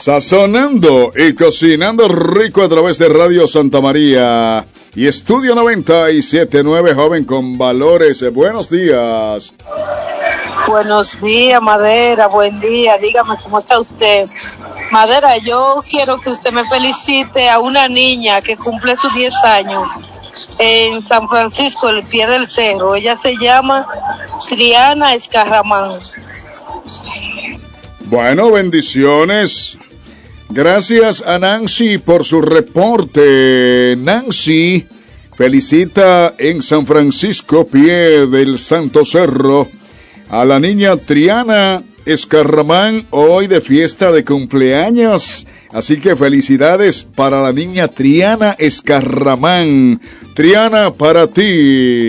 Sazonando y cocinando rico a través de Radio Santa María y Estudio 97.9, joven con valores. Buenos días. Buenos días, Madera, buen día. Dígame, ¿cómo está usted? Madera, yo quiero que usted me felicite a una niña que cumple sus 10 años en San Francisco, el pie del cerro. Ella se llama Triana Escarramán. Bueno, bendiciones. Gracias a Nancy por su reporte. Nancy felicita en San Francisco, pie del Santo Cerro, a la niña Triana Escarramán, hoy de fiesta de cumpleaños. Así que felicidades para la niña Triana Escarramán. Triana, para ti.